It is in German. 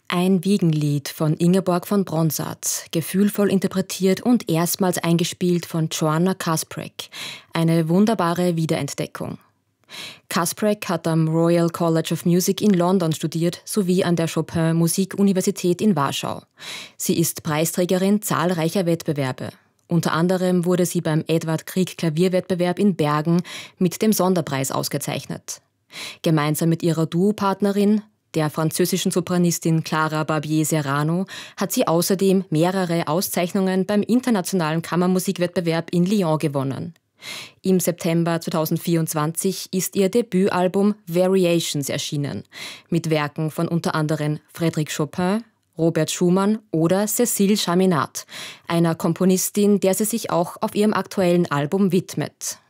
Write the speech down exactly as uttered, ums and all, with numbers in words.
Ein Wiegenlied von Ingeborg von Bronsart, gefühlvoll interpretiert und erstmals eingespielt von Joanna Kasprek. Eine wunderbare Wiederentdeckung. Kasprek hat am Royal College of Music in London studiert, sowie an der Chopin Musikuniversität in Warschau. Sie ist Preisträgerin zahlreicher Wettbewerbe. Unter anderem wurde sie beim Edvard Grieg Klavierwettbewerb in Bergen mit dem Sonderpreis ausgezeichnet. Gemeinsam mit ihrer Duopartnerin, der französischen Sopranistin Clara Barbier-Serrano, hat sie außerdem mehrere Auszeichnungen beim internationalen Kammermusikwettbewerb in Lyon gewonnen. Im September zweitausendvierundzwanzig ist ihr Debütalbum Variations erschienen, mit Werken von unter anderem Frédéric Chopin, Robert Schumann oder Cécile Chaminade, einer Komponistin, der sie sich auch auf ihrem aktuellen Album widmet.